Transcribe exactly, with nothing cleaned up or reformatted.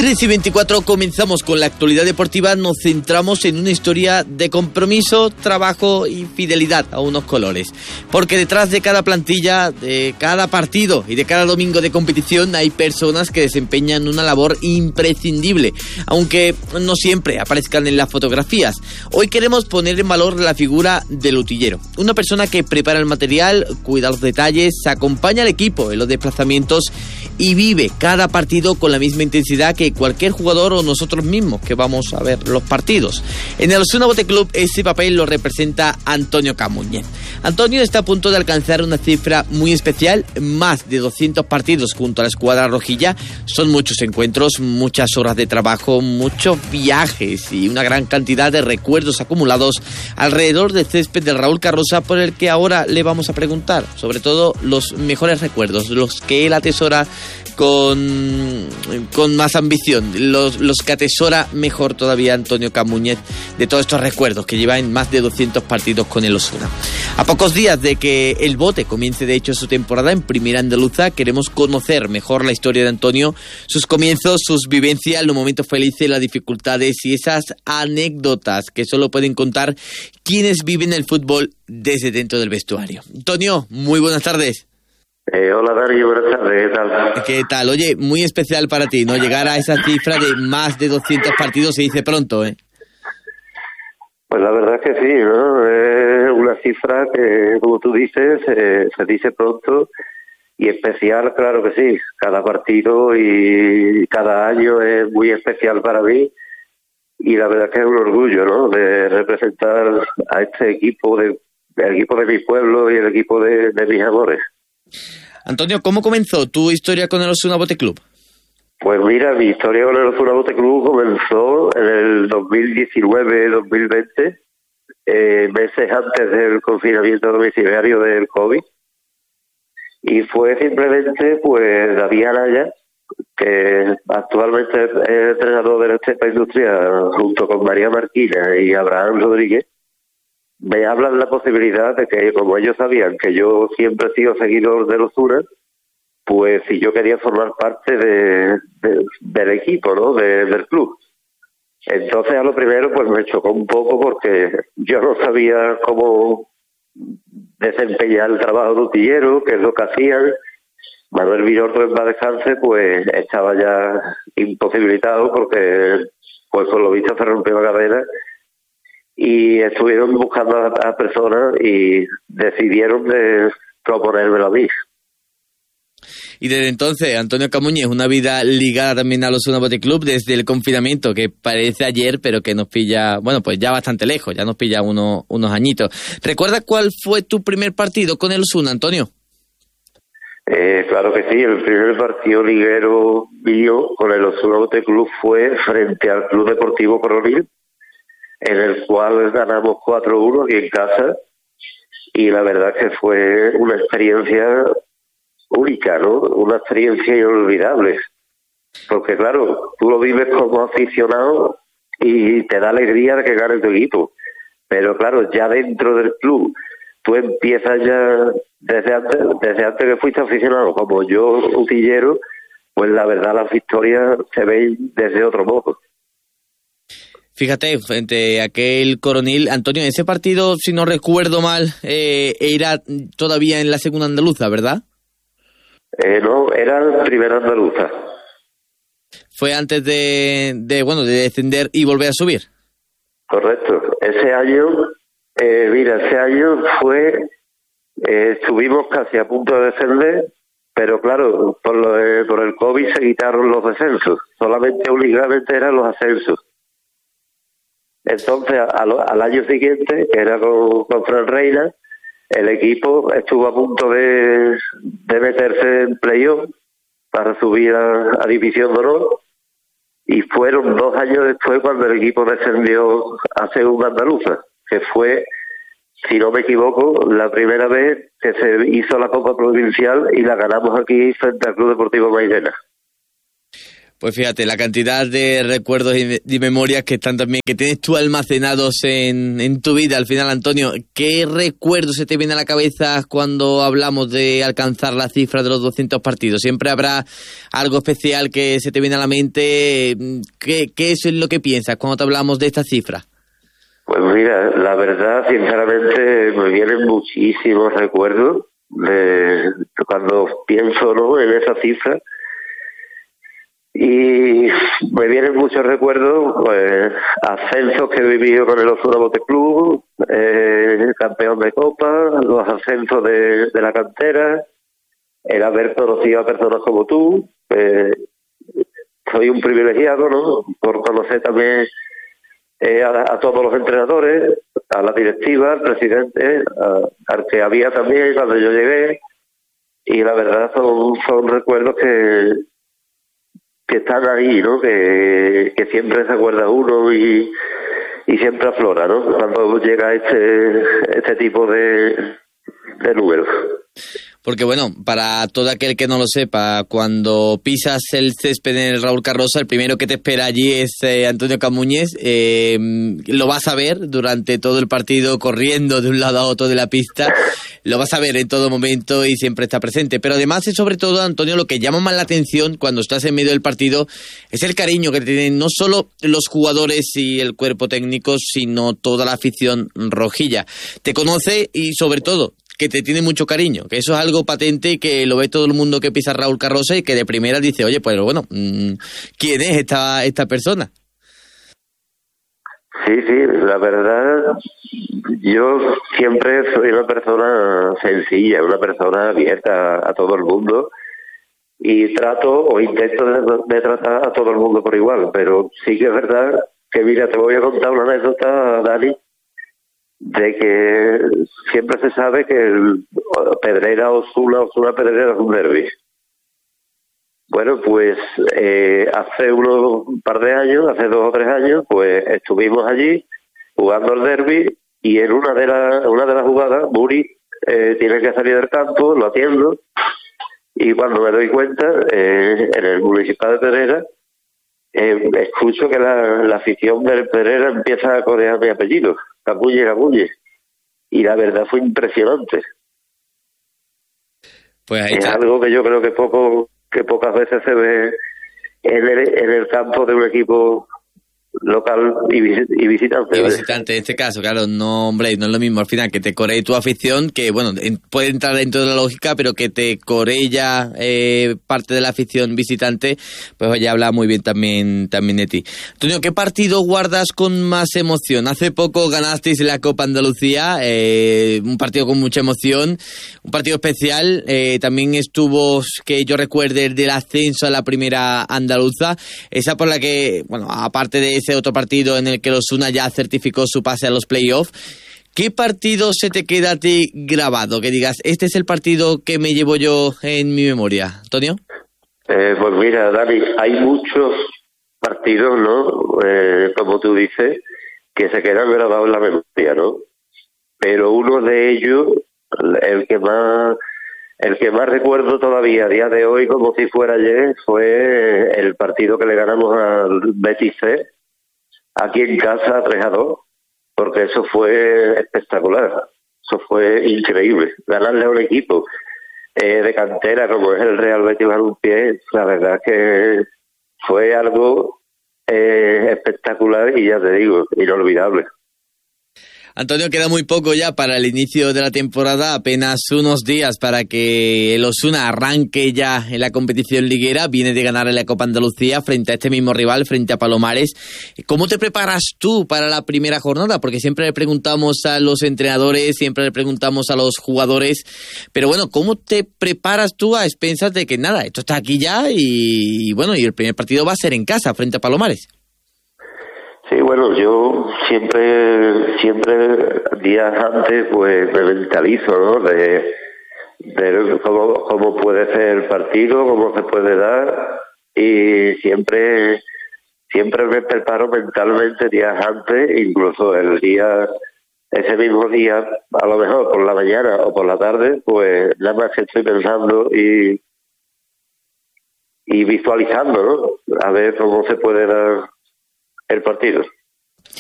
Viernes y veinticuatro comenzamos con la actualidad deportiva. Nos centramos en una historia de compromiso, trabajo y fidelidad a unos colores. Porque detrás de cada plantilla, de cada partido y de cada domingo de competición hay personas que desempeñan una labor imprescindible, aunque no siempre aparezcan en las fotografías. Hoy queremos poner en valor la figura del utillero, una persona que prepara el material, cuida los detalles, acompaña al equipo en los desplazamientos y vive cada partido con la misma intensidad que cualquier jugador o nosotros mismos que vamos a ver los partidos. En el Osasuna Bote Club ese papel lo representa Antonio Camuñez. Antonio está a punto de alcanzar una cifra muy especial, más de doscientos partidos junto a la escuadra rojilla. Son muchos encuentros, muchas horas de trabajo, muchos viajes y una gran cantidad de recuerdos acumulados alrededor del césped del Raúl Carrosa, por el que ahora le vamos a preguntar, sobre todo los mejores recuerdos, los que él atesora con, con más ambición, los, los que atesora mejor todavía Antonio Camuñez de todos estos recuerdos que lleva en más de doscientos partidos con el Osasuna. A pocos días de que el Bote comience de hecho su temporada en Primera Andaluza, queremos conocer mejor la historia de Antonio, sus comienzos, sus vivencias, los momentos felices, las dificultades y esas anécdotas que solo pueden contar quienes viven el fútbol desde dentro del vestuario. Antonio, muy buenas tardes. Eh, hola Darío, buenas tardes, ¿qué tal? ¿Qué tal? Oye, muy especial para ti, ¿no? Llegar a esa cifra de más de doscientos partidos se dice pronto, ¿eh? Pues la verdad es que sí, ¿no? Es una cifra que, como tú dices, eh, se dice pronto y especial, claro que sí. Cada partido y cada año es muy especial para mí y la verdad es que es un orgullo, ¿no? De representar a este equipo, de, el equipo de mi pueblo y el equipo de, de mis amores. Antonio, ¿cómo comenzó tu historia con el Osasuna Bote Club? Pues mira, mi historia con el Osasuna Bote Club comenzó en el dos mil diecinueve dos mil veinte, eh, meses antes del confinamiento domiciliario del COVID, y fue simplemente pues David Anaya, que actualmente es entrenador de la Estepa Industrial, junto con María Marquina y Abraham Rodríguez. Me hablan la posibilidad de que, como ellos sabían que yo siempre he sido seguidor de los Osasuna, pues si yo quería formar parte de, de, del equipo, ¿no? De, del club. Entonces, a lo primero, pues me chocó un poco porque yo no sabía cómo desempeñar el trabajo de utillero, qué es lo que hacían. Manuel Villordo, en paz descanse, pues estaba ya imposibilitado porque, pues por lo visto, se rompió la cadera. Y estuvieron buscando a, a personas y decidieron de proponérmelo a mí. Y desde entonces, Antonio Camuñez, una vida ligada también al Osasuna Bote Club desde el confinamiento, que parece ayer, pero que nos pilla, bueno, pues ya bastante lejos, ya nos pilla uno, unos añitos. ¿Recuerdas cuál fue tu primer partido con el Osasuna, Antonio? Eh, claro que sí, el primer partido liguero mío con el Osasuna Bote Club fue frente al Club Deportivo Coronil, en el cual ganamos cuatro uno aquí en casa, y la verdad que fue una experiencia única, ¿no? Una experiencia inolvidable, porque claro, tú lo vives como aficionado y te da alegría de que gane tu equipo, pero claro, ya dentro del club tú empiezas ya desde antes, desde antes que fuiste aficionado, como yo, utillero, pues la verdad las victorias se ven desde otro modo. Fíjate, frente a aquel Coronil, Antonio, ese partido, si no recuerdo mal, eh, era todavía en la segunda andaluza, ¿verdad? Eh, no, era primera andaluza. Fue antes de, de, bueno, de descender y volver a subir. Correcto. Ese año, eh, mira, ese año fue, eh, estuvimos casi a punto de descender, pero claro, por, lo de, por el COVID se quitaron los descensos. Solamente, únicamente eran los ascensos. Entonces, al, al año siguiente, que era con, con Fran Reina, el equipo estuvo a punto de, de meterse en playoff para subir a, a División de Honor, y fueron dos años después cuando el equipo descendió a Segunda Andaluza, que fue, si no me equivoco, la primera vez que se hizo la Copa Provincial y la ganamos aquí frente al Club Deportivo Mairena. Pues fíjate, la cantidad de recuerdos y de memorias que están también, que tienes tú almacenados en, en tu vida. Al final, Antonio, ¿qué recuerdos se te viene a la cabeza cuando hablamos de alcanzar la cifra de los doscientos partidos? Siempre habrá algo especial que se te viene a la mente. ¿Qué, qué es lo que piensas cuando te hablamos de esta cifra? Pues mira, la verdad, sinceramente, me vienen muchísimos recuerdos de cuando pienso, ¿no?, en esa cifra. Y me vienen muchos recuerdos, pues, ascensos que he vivido con el Osuna Bote Club, eh, campeón de Copa, los ascensos de, de la cantera, el haber conocido a personas como tú. Eh, soy un privilegiado, ¿no?, por conocer también eh, a, a todos los entrenadores, a la directiva, al presidente, a, al que había también cuando yo llegué. Y la verdad son, son recuerdos que... que están ahí, ¿no? Que, que siempre se acuerda uno y, y siempre aflora, ¿no?, cuando llega este este tipo de, de números. Porque bueno, para todo aquel que no lo sepa, cuando pisas el césped en el Raúl Carroza, el primero que te espera allí es eh, Antonio Camuñes. Eh, lo vas a ver durante todo el partido corriendo de un lado a otro de la pista. Lo vas a ver en todo momento y siempre está presente. Pero además es sobre todo, Antonio, lo que llama más la atención cuando estás en medio del partido es el cariño que tienen no solo los jugadores y el cuerpo técnico, sino toda la afición rojilla. Te conoce y sobre todo que te tiene mucho cariño, que eso es algo patente y que lo ve todo el mundo que pisa Raúl Carroza y que de primera dice, oye, pues bueno, ¿quién es esta esta persona? Sí, sí, la verdad, yo siempre soy una persona sencilla, una persona abierta a, a todo el mundo y trato o intento de, de tratar a todo el mundo por igual, pero sí que es verdad que, mira, te voy a contar una anécdota, Dani, de que siempre se sabe que el Pedrera Osuna, Osuna Pedrera es un derbi. Bueno, pues eh, hace unos un par de años, hace dos o tres años, pues estuvimos allí jugando el derbi y en una de las una de las jugadas, Muri eh, tiene que salir del campo, lo atiendo y cuando me doy cuenta, eh, en el Municipal de Pedrera, eh, escucho que la, la afición del Pedrera empieza a corear mi apellido. Camuñe, Camuñe. Y la verdad fue impresionante. Pues ahí es está. Algo que yo creo que poco que pocas veces se ve en el, en el campo de un equipo local y, visit, y visitante. Y visitante, en este caso, claro, no, hombre, no es lo mismo al final que te coree tu afición, que bueno, en, puede entrar dentro de la lógica, pero que te coree ya eh, parte de la afición visitante, pues ya habla muy bien también, también de ti. Antonio, ¿qué partido guardas con más emoción? Hace poco ganasteis la Copa Andalucía, eh, un partido con mucha emoción, un partido especial, eh, también estuvo, que yo recuerde, el del ascenso a la primera andaluza, esa por la que, bueno, aparte de ese otro partido en el que el Osuna ya certificó su pase a los playoffs. ¿Qué partido se te queda a ti grabado? Que digas, este es el partido que me llevo yo en mi memoria. ¿Antonio? Eh, pues mira, Dani, hay muchos partidos, ¿no? Eh, como tú dices, que se quedan grabados en la memoria, ¿no? Pero uno de ellos, el que más... El que más recuerdo todavía a día de hoy, como si fuera ayer, fue el partido que le ganamos al Betis C, aquí en casa tres a dos, porque eso fue espectacular, eso fue increíble. Ganarle a un equipo eh, de cantera como es el Real Betis Balompié, la verdad que fue algo eh, espectacular y ya te digo, inolvidable. Antonio, queda muy poco ya para el inicio de la temporada, apenas unos días para que el Osuna arranque ya en la competición liguera. Viene de ganar en la Copa Andalucía frente a este mismo rival, frente a Palomares. ¿Cómo te preparas tú para la primera jornada? Porque siempre le preguntamos a los entrenadores, siempre le preguntamos a los jugadores, pero bueno, ¿cómo te preparas tú a expensas de que nada, esto está aquí ya y, y bueno, y el primer partido va a ser en casa frente a Palomares? Sí, bueno, yo siempre, siempre días antes, pues me mentalizo, ¿no? De, de cómo, cómo puede ser el partido, cómo se puede dar, y siempre, siempre me preparo mentalmente días antes, incluso el día, ese mismo día, a lo mejor por la mañana o por la tarde, pues nada más que estoy pensando y y visualizando, ¿no? A ver cómo se puede dar el partido.